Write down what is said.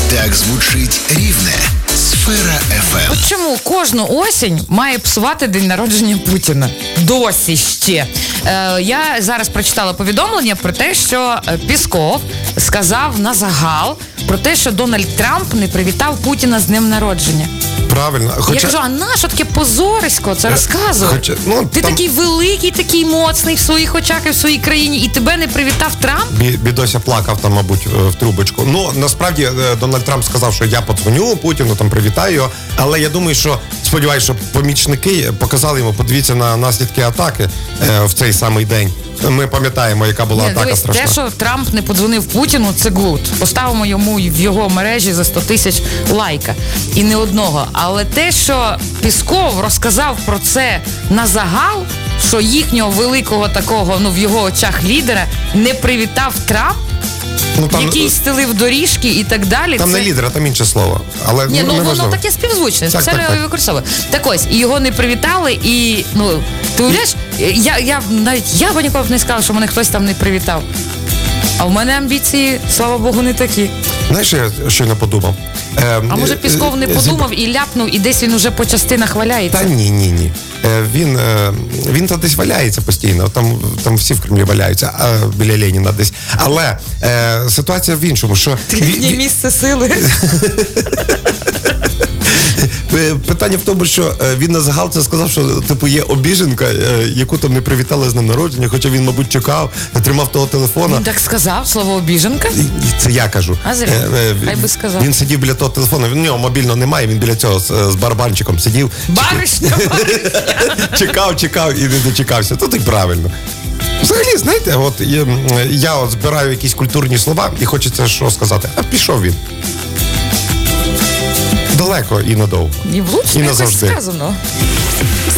Так звучить Рівне. Сфера ФМ. От чому кожну осінь має псувати день народження Путіна? Досі ще. Я зараз прочитала повідомлення про те, що Пісков сказав на загал про те, що Дональд Трамп не привітав Путіна з днем народження. Правильно. Я кажу, а нащо таке позорисько це розказувати? Ти там... такий великий, такий моцний в своїх очах і в своїй країні, і тебе не привітав Трамп? Бідося плакав там, мабуть, в трубочку. Ну, насправді, Дональд Трамп сказав, що я подзвоню Путіну, там привітаю його, але я думаю, що, сподіваюся, що помічники показали йому, подивіться на наслідки атаки в цей самий день. Ми пам'ятаємо, яка була атака страшна. Те, що Трамп не подзвонив Путіну, це глуд. Поставимо йому в його мережі за 100 тисяч лайка. І не одного. Але те, що Пісков розказав про це на загал, що їхнього великого такого, в його очах лідера, не привітав Трамп, який стелив доріжки і так далі. Там не лідера, там інше слово. Але воно таке співзвучне, спеціально використовує. Так ось, і його не привітали, і, ти уявляєш, я б ніколи не сказала, що мене хтось там не привітав. А в мене амбіції, слава Богу, не такі. Знаєш, я щойно подумав. А може Пісков не подумав і ляпнув, і десь він уже по частинах валяється? Та ні. Він там десь валяється постійно, там всі в Кремлі валяються, біля Леніна десь. Але ситуація в іншому, що... Їхнє місце сили. Питання в тому, що він на загал це сказав, що є обіженка, яку там не привітали з днем народження, хоча він, мабуть, чекав, тримав того телефона. Він так сказав, слово обіженка? Це я кажу. А зря, хай би сказав. Він сидів біля того телефону, в нього мобільного немає, він біля цього з барабанчиком сидів. Баришня. Чекав і не дочекався. Тут і правильно. Взагалі, знаєте, я збираю якісь культурні слова і хочеться що сказати. А пішов він. Далеко і надовго. І влучно і назавжди. сказано.